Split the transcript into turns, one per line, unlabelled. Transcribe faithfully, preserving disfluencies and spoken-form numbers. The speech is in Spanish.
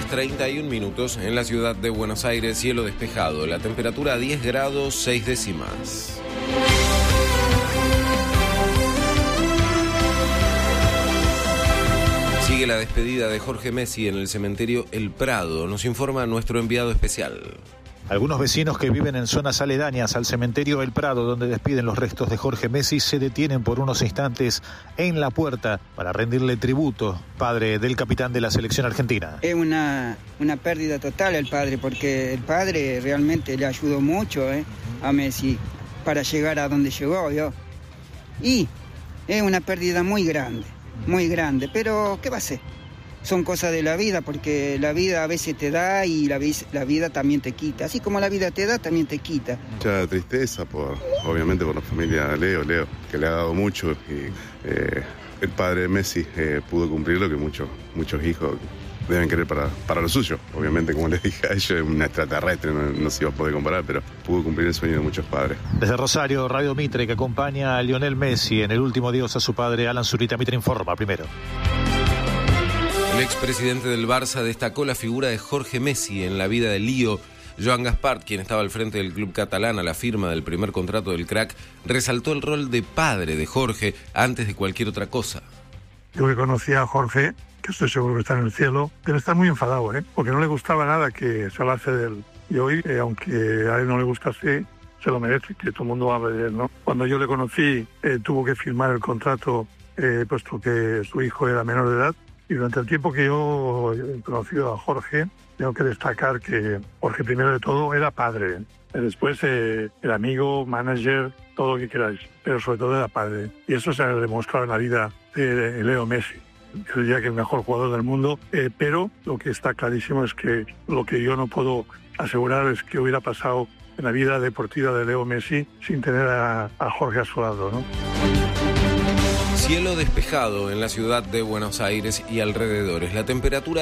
treinta y un minutos en la ciudad de Buenos Aires, cielo despejado, la temperatura a diez grados seis décimas. Sigue la despedida de Jorge Messi en el cementerio El Prado, nos informa nuestro enviado especial.
Algunos vecinos que viven en zonas aledañas al cementerio El Prado, donde despiden los restos de Jorge Messi, se detienen por unos instantes en la puerta para rendirle tributo, padre del capitán de la selección argentina.
Es una, una pérdida total el padre, porque el padre realmente le ayudó mucho eh, a Messi para llegar a donde llegó, ¿yo? Y es una pérdida muy grande, muy grande, pero ¿qué va a ser? Son cosas de la vida, porque la vida a veces te da y la, la vida también te quita. Así como la vida te da, también te quita.
Mucha tristeza, por, obviamente por la familia de Leo, Leo, que le ha dado mucho. Y eh, el padre de Messi eh, pudo cumplir lo que muchos, muchos hijos deben querer para, para lo suyo. Obviamente, como les dije a ellos, es un extraterrestre, no, no se iba a poder comparar, pero pudo cumplir el sueño de muchos padres.
Desde Rosario, Radio Mitre, que acompaña a Lionel Messi en el último adiós a su padre, Alan Zurita. Mitre informa primero.
El expresidente del Barça destacó la figura de Jorge Messi en la vida de Lío. Joan Gaspart, quien estaba al frente del club catalán a la firma del primer contrato del crack, resaltó el rol de padre de Jorge antes de cualquier otra cosa.
Yo que conocía a Jorge, que estoy seguro que está en el cielo, debe estar muy enfadado, ¿eh? Porque no le gustaba nada que se hablase de él. Y hoy, eh, aunque a él no le gustase, se lo merece que todo el mundo hable de él, ¿no? Cuando yo le conocí, eh, tuvo que firmar el contrato, eh, puesto que su hijo era menor de edad. Y durante el tiempo que yo he conocido a Jorge, tengo que destacar que Jorge, primero de todo, era padre. Después eh, era amigo, manager, todo lo que queráis. Pero sobre todo era padre. Y eso se ha demostrado en la vida de Leo Messi. Yo diría que es el mejor jugador del mundo. Eh, pero lo que está clarísimo es que lo que yo no puedo asegurar es que hubiera pasado en la vida deportiva de Leo Messi sin tener a, a Jorge a su lado, ¿no?
Cielo despejado en la ciudad de Buenos Aires y alrededores. La temperatura